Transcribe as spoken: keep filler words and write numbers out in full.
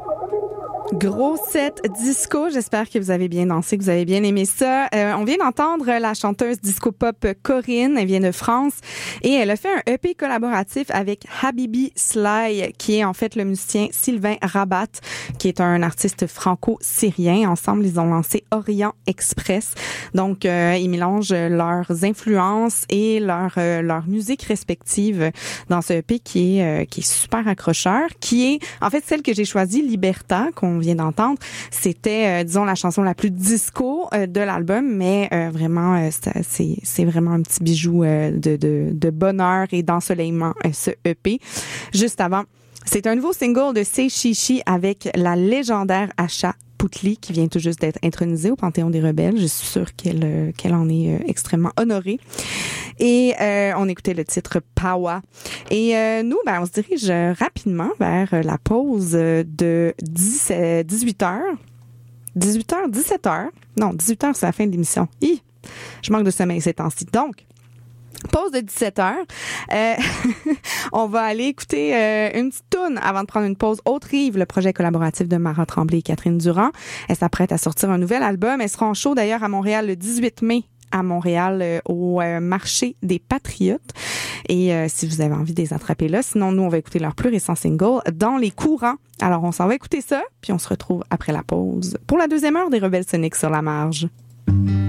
Gros set disco. J'espère que vous avez bien dansé, que vous avez bien aimé ça. Euh, on vient d'entendre la chanteuse disco-pop Corinne. Elle vient de France et elle a fait un E P collaboratif avec Habibi Sly, qui est en fait le musicien Sylvain Rabat, qui est un artiste franco-syrien. Ensemble, ils ont lancé Orient Express. Donc, euh, ils mélangent leurs influences et leur euh, leur musique respective dans ce E P qui est euh, qui est super accrocheur, qui est en fait celle que j'ai choisie, Liberta, qu'on vient d'entendre. C'était, euh, disons, la chanson la plus disco euh, de l'album, mais euh, vraiment, euh, c'est, c'est vraiment un petit bijou euh, de, de, de bonheur et d'ensoleillement, euh, ce E P. Juste avant, c'est un nouveau single de Say Chichi avec la légendaire Asha Poutli, qui vient tout juste d'être intronisée au Panthéon des Rebelles. Je suis sûre qu'elle, euh, qu'elle en est euh, extrêmement honorée. Et euh, on écoutait le titre Pawa. Et euh, nous, ben, on se dirige rapidement vers la pause de dix, dix-huit heures. dix-huit heures, dix-sept heures. Non, dix-huit heures, c'est la fin de l'émission. Hi! Je manque de sommeil ces temps-ci. Donc, pause de dix-sept heures. Euh, on va aller écouter euh, une petite toune avant de prendre une pause. Autre Rive, le projet collaboratif de Mara Tremblay et Catherine Durand. Elle s'apprête à sortir un nouvel album. Elle sera en show d'ailleurs à Montréal le dix-huit mai. À Montréal, euh, au euh, marché des Patriotes. Et euh, si vous avez envie de les attraper là, sinon nous, on va écouter leur plus récent single, Dans les courants. Alors, on s'en va écouter ça, puis on se retrouve après la pause pour la deuxième heure des Rebelles Soniques sur la marge.